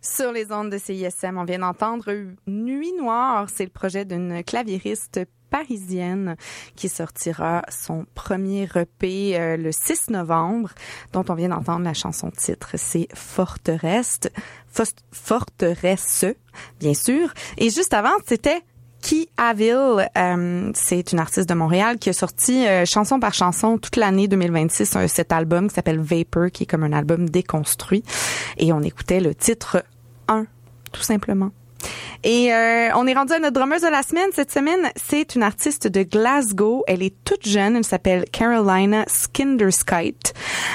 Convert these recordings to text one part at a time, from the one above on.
Sur les ondes de CISM, on vient d'entendre Nuit Noire. C'est le projet d'une claviériste parisienne qui sortira son premier EP le 6 novembre, dont on vient d'entendre la chanson titre. C'est Forteresse, bien sûr. Et juste avant, c'était Key Avil, c'est une artiste de Montréal qui a sorti chanson par chanson toute l'année 2026 cet album qui s'appelle Vapor, qui est comme un album déconstruit. Et on écoutait le titre 1, tout simplement. Et on est rendu à notre drummeuse de la semaine. Cette semaine, c'est une artiste de Glasgow. Elle est toute jeune. Elle s'appelle Carolina Skinderskite.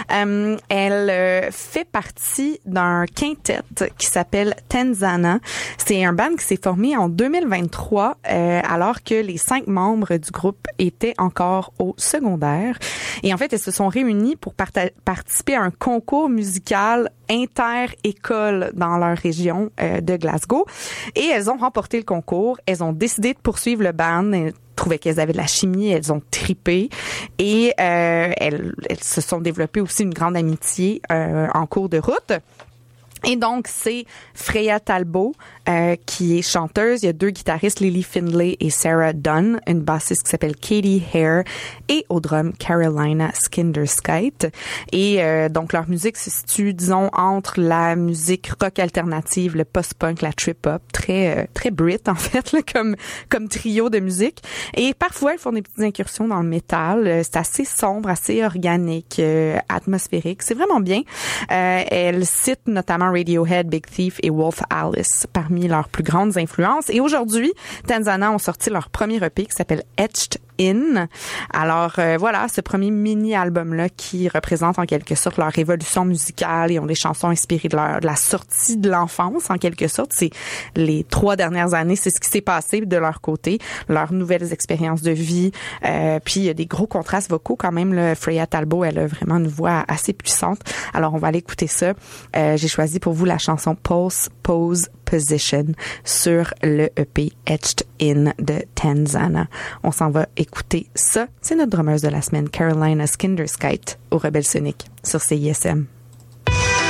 Elle fait partie d'un quintet qui s'appelle Tanzana. C'est un band qui s'est formé en 2023 alors que les 5 membres du groupe étaient encore au secondaire. Et en fait, elles se sont réunies pour participer à un concours musical inter-école dans leur région de Glasgow. Et elles ont remporté le concours. Elles ont décidé de poursuivre le band. Elles trouvaient qu'elles avaient de la chimie. Elles ont trippé. Et elles se sont développées aussi une grande amitié en cours de route. Et donc, c'est Freya Talbot qui est chanteuse. Il y a 2 guitaristes, Lily Findlay et Sarah Dunn, une bassiste qui s'appelle Katie Hare et au drum Carolina Skinderskite. Et donc, leur musique se situe, disons, entre la musique rock alternative, le post-punk, la trip-hop, très Brit en fait, là, comme trio de musique. Et parfois, ils font des petites incursions dans le métal. C'est assez sombre, assez organique, atmosphérique. C'est vraiment bien. Elle cite notamment Radiohead, Big Thief et Wolf Alice parmi leurs plus grandes influences. Et aujourd'hui, Tanzana ont sorti leur premier EP qui s'appelle Etched In. Alors voilà, ce premier mini-album-là qui représente en quelque sorte leur révolution musicale. Ils ont des chansons inspirées de la sortie de l'enfance en quelque sorte. C'est les 3 dernières années, c'est ce qui s'est passé de leur côté, leurs nouvelles expériences de vie. Puis il y a des gros contrastes vocaux quand même. Là, Freya Talbot, elle a vraiment une voix assez puissante. Alors on va aller écouter ça. J'ai choisi pour vous la chanson Pulse, Pose, Position sur le EP Etched In de Tanzana. On s'en va écouter ça. C'est notre drummeuse de la semaine, Carolina Skinderskite, au Rebelle Sonic sur CISM.